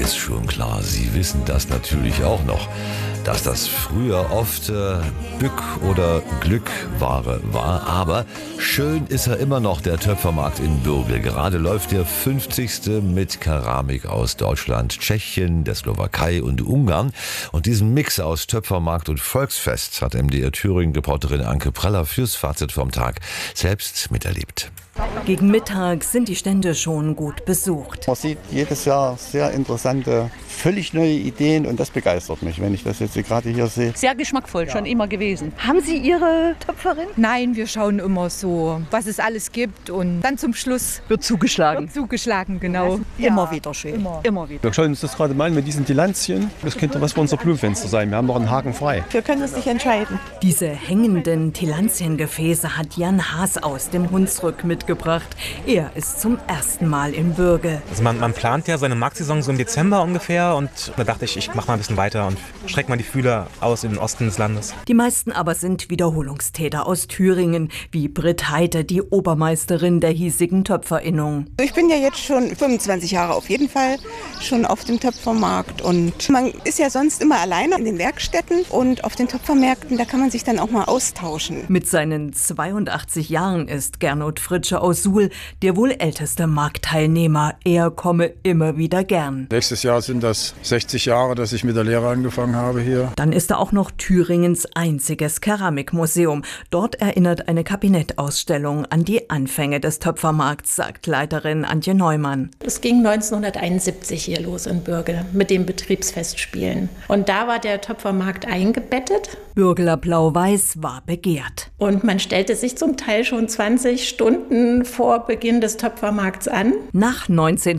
ist schon klar, Sie wissen das natürlich auch noch, dass das früher oft Bück- oder Glückware war. Aber schön ist er immer noch, der Töpfermarkt in Bürgel. Gerade läuft der 50. mit Keramik aus Deutschland, Tschechien, der Slowakei und Ungarn. Und diesen Mix aus Töpfermarkt und Volksfest hat MDR Thüringen-Reporterin Anke Praller fürs Fazit vom Tag selbst miterlebt. Gegen Mittag sind die Stände schon gut besucht. Man sieht jedes Jahr sehr interessante, völlig neue Ideen und das begeistert mich, wenn ich das jetzt gerade hier sehe. Sehr geschmackvoll, schon immer gewesen. Haben Sie Ihre Töpferin? Nein, wir schauen immer so, was es alles gibt und dann zum Schluss Wird zugeschlagen. genau. Immer wieder schön. Immer wieder. Wir schauen uns das gerade mal an mit diesen Tillandschen. Das könnte was für unser Blumenfenster sein. Wir haben noch einen Haken frei. Wir können uns nicht entscheiden. Diese hängenden Tillandsiengefäße hat Jan Haas aus dem Hunsrück mitgebracht. Er ist zum ersten Mal in Bürgel. Also man plant ja seine Marktsaison so im Dezember ungefähr und da dachte ich mache mal ein bisschen weiter und strecke mal die Fühler aus in den Osten des Landes. Die meisten aber sind Wiederholungstäter aus Thüringen, wie Britt Heite, die Obermeisterin der hiesigen Töpferinnung. Ich bin ja jetzt schon 25 Jahre auf jeden Fall schon auf dem Töpfermarkt und man ist ja sonst immer alleine in den Werkstätten und auf den Töpfermärkten, da kann man sich dann auch mal austauschen. Mit seinen 82 Jahren ist Gernot Fritsche aus Suhl der wohl älteste Marktteilnehmer. Er komme immer wieder gern. Nächstes Jahr sind das 60 Jahre, dass ich mit der Lehre angefangen habe hier. Dann ist da auch noch Thüringens einziges Keramikmuseum. Dort erinnert eine Kabinettausstellung an die Anfänge des Töpfermarkts, sagt Leiterin Antje Neumann. Es ging 1971 hier los in Bürgel mit den Betriebsfestspielen. Und da war der Töpfermarkt eingebettet. Bürgeler Blau-Weiß war begehrt. Und man stellte sich zum Teil schon 20 Stunden vor Beginn des Töpfermarkts an. Nach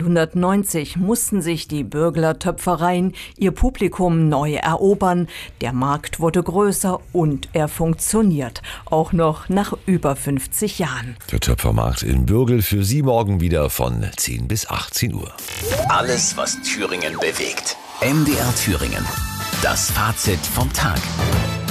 1990 mussten sich die Bürgeler Töpfereien ihr Publikum neu erobern. Der Markt wurde größer und er funktioniert. Auch noch nach über 50 Jahren. Der Töpfermarkt in Bürgel für Sie morgen wieder von 10 bis 18 Uhr. Alles, was Thüringen bewegt. MDR Thüringen. Das Fazit vom Tag.